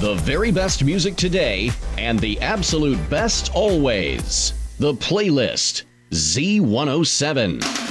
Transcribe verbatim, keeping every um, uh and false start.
The very best music today and the absolute best always. The Playlist. Z one oh seven.